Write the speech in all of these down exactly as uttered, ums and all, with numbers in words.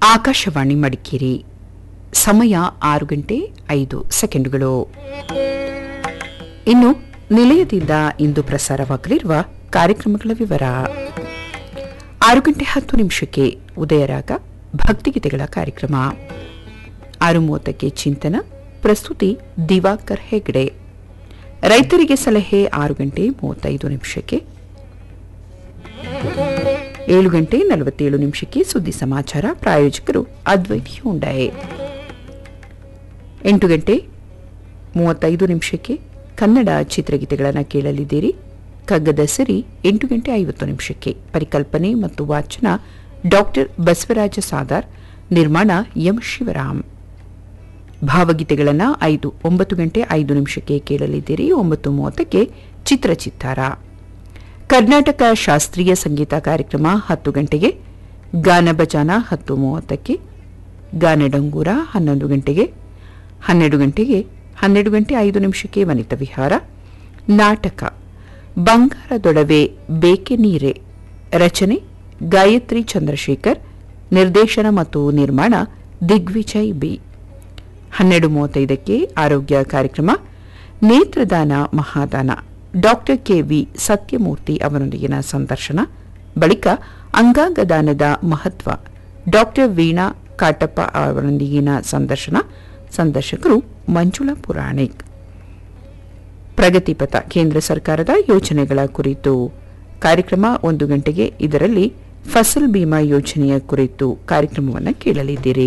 ಆಕಾಶವಾಣಿ ಮಡಿಕೇರಿ. ಸಮಯ ಆರು ಗಂಟೆ ಐದು ಸೆಕೆಂಡುಗಳು. ಇನ್ನು ನಿಲಯದಿಂದ ಇಂದು ಪ್ರಸಾರವಾಗಲಿರುವ ಕಾರ್ಯಕ್ರಮಗಳ ವಿವರ. ಆರು ಗಂಟೆ ಹತ್ತು ನಿಮಿಷಕ್ಕೆ ಉದಯರಾಗ ಭಕ್ತಿಗೀತೆಗಳ ಕಾರ್ಯಕ್ರಮ. ಆರು ಮೂವತ್ತಕ್ಕೆ ಚಿಂತನ, ಪ್ರಸ್ತುತಿ ದಿವಾಕರ್ ಹೆಗ್ಡೆ. ರೈತರಿಗೆ ಸಲಹೆ ಆರು ಗಂಟೆ ಮೂವತ್ತೈದು ನಿಮಿಷಕ್ಕೆ. ಏಳು ಗಂಟೆ ನಲವತ್ತೇಳು ನಿಮಿಷಕ್ಕೆ ಸುದ್ದಿ ಸಮಾಚಾರ. ಪ್ರಾಯೋಜಕರು ಅದ್ವೈತ್ ಹ್ಯುಂಡೈ. ಎಂಟು ಗಂಟೆ ಮೂವತ್ತೈದು ನಿಮಿಷಕ್ಕೆ ಕನ್ನಡ ಚಿತ್ರಗೀತೆಗಳನ್ನು ಕೇಳಲಿದ್ದೀರಿ. ಕಗ್ಗದ ಸಿರಿ ಎಂಟು ಗಂಟೆ ಐವತ್ತು ನಿಮಿಷಕ್ಕೆ. ಪರಿಕಲ್ಪನೆ ಮತ್ತು ವಾಚನ ಡಾಕ್ಟರ್ ಬಸವರಾಜ ಸಾದಾರ್. ನಿರ್ಮಾಣ ಎಂ ಶಿವರಾಮ್. ಭಾವಗೀತೆಗಳನ್ನು ಐದು ಒಂಬತ್ತು ಗಂಟೆ ಐದು ನಿಮಿಷಕ್ಕೆ ಕೇಳಲಿದ್ದೀರಿ. ಒಂಬತ್ತು ಮೂವತ್ತಕ್ಕೆ ಚಿತ್ರಚಿತ್ತಾರ. ಕರ್ನಾಟಕ ಶಾಸ್ತ್ರೀಯ ಸಂಗೀತ ಕಾರ್ಯಕ್ರಮ ಹತ್ತು ಗಂಟೆಗೆ. ಗಾನ ಭಜಾನ ಹತ್ತು ಮೂವತ್ತಕ್ಕೆ. ಗಾನಡಂಗೂರ ಹನ್ನೊಂದು ಗಂಟೆಗೆ. ಹನ್ನೆರಡು ಗಂಟೆಗೆ ಹನ್ನೆರಡು ಗಂಟೆ ಐದು ನಿಮಿಷಕ್ಕೆ ವನಿತಾ ವಿಹಾರ. ನಾಟಕ ಬಂಗಾರದೊಡವೆ ಬೇಕೆ ನೀರೆ. ರಚನೆ ಗಾಯತ್ರಿ ಚಂದ್ರಶೇಖರ್. ನಿರ್ದೇಶನ ಮತ್ತು ನಿರ್ಮಾಣ ದಿಗ್ವಿಜಯ್ ಬಿ. ಹನ್ನೆರಡು ಮೂವತ್ತೈದಕ್ಕೆ ಆರೋಗ್ಯ ಕಾರ್ಯಕ್ರಮ. ನೇತ್ರದಾನ ಮಹಾದಾನ ಡಾಕ್ಟರ್ ಕೆ ವಿ ಸತ್ಯಮೂರ್ತಿ ಅವರೊಂದಿಗಿನ ಸಂದರ್ಶನ. ಬಳಿಕ ಅಂಗಾಂಗ ದಾನದ ಮಹತ್ವ ಡಾಕ್ಟರ್ ವೀಣಾ ಕಾಟಪ್ಪ ಅವರೊಂದಿಗಿನ ಸಂದರ್ಶನ. ಸಂದರ್ಶಕರು ಮಂಜುಳಾ ಪುರಾಣಿಕ್. ಪ್ರಗತಿಪಥ ಕೇಂದ್ರ ಸರ್ಕಾರದ ಯೋಜನೆಗಳ ಕುರಿತು ಕಾರ್ಯಕ್ರಮ ಒಂದು ಗಂಟೆಗೆ. ಇದರಲ್ಲಿ ಫಸಲ್ ಬಿಮಾ ಯೋಜನೆಯ ಕುರಿತು ಕಾರ್ಯಕ್ರಮವನ್ನು ಕೇಳಲಿದ್ದೀರಿ.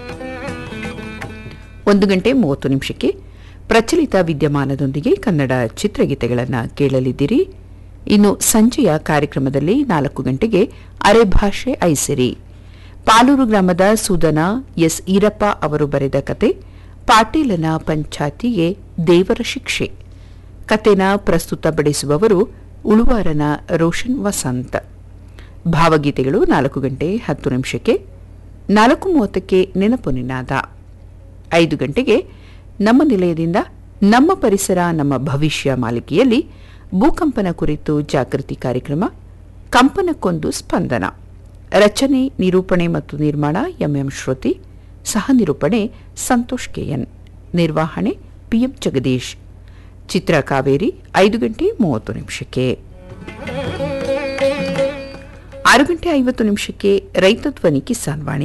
ಒಂದು ಗಂಟೆ ಮೂವತ್ತು ನಿಮಿಷಕ್ಕೆ ಪ್ರಚಲಿತ ವಿದ್ಯಮಾನದೊಂದಿಗೆ ಕನ್ನಡ ಚಿತ್ರಗೀತೆಗಳನ್ನು ಕೇಳಲಿದ್ದೀರಿ. ಇನ್ನು ಸಂಜೆಯ ಕಾರ್ಯಕ್ರಮದಲ್ಲಿ ನಾಲ್ಕು ಗಂಟೆಗೆ ಅರೆಭಾಷೆ ಐಸಿರಿ. ಪಾಲೂರು ಗ್ರಾಮದ ಸುಧನ ಎಸ್ ಈರಪ್ಪ ಅವರು ಬರೆದ ಕತೆ ಪಾಟೀಲನ ಪಂಚಾತಿಗೆ ದೇವರ ಶಿಕ್ಷೆ. ಕತೆನ ಪ್ರಸ್ತುತಪಡಿಸುವವರು ಉಳುವಾರನ ರೋಷನ್ ವಸಂತ್. ಭಾವಗೀತೆಗಳು ನಾಲ್ಕು ಗಂಟೆ ಹತ್ತು ನಿಮಿಷಕ್ಕೆ. ನಾಲ್ಕು ಮೂವತ್ತಕ್ಕೆ ನೆನಪು ನಿನಾದ. ಐದು ಗಂಟೆಗೆ ನಮ್ಮ ನಿಲಯದಿಂದ ನಮ್ಮ ಪರಿಸರ ನಮ್ಮ ಭವಿಷ್ಯ ಮಾಲಿಕೆಯಲ್ಲಿ ಭೂಕಂಪನ ಕುರಿತು ಜಾಗೃತಿ ಕಾರ್ಯಕ್ರಮ. ಕಂಪನಕ್ಕೊಂದು ಸ್ಪಂದನ. ರಚನೆ, ನಿರೂಪಣೆ ಮತ್ತು ನಿರ್ಮಾಣ ಎಂಎಂ ಶ್ರುತಿ. ಸಹ ನಿರೂಪಣೆ ಸಂತೋಷ್ ಕೆಎನ್. ನಿರ್ವಹಣೆ ಪಿಎಂ ಜಗದೀಶ್. ಚಿತ್ರ ಕಾವೇರಿ ಐದು ಗಂಟೆ ಮೂವತ್ತು ನಿಮಿಷಕ್ಕೆ. ಆರು ಗಂಟೆ ಐವತ್ತು ನಿಮಿಷಕ್ಕೆ ರೈತ ಧ್ವನಿ ಕಿಸಾನ್ ವಾಣಿ.